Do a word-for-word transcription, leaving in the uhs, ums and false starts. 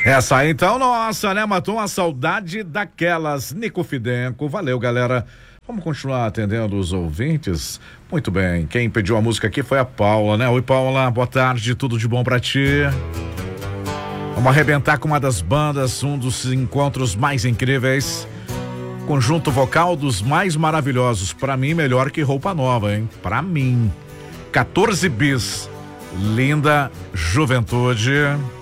Essa aí então, nossa, né? Matou uma saudade daquelas. Nico Fidenco, valeu, galera. Vamos continuar atendendo os ouvintes? Muito bem, quem pediu a música aqui foi a Paula, né? Oi, Paula, boa tarde, tudo de bom pra ti? Vamos arrebentar com uma das bandas, um dos encontros mais incríveis. Conjunto vocal dos mais maravilhosos, pra mim melhor que Roupa Nova, hein? Pra mim. quatorze bis, Linda Juventude.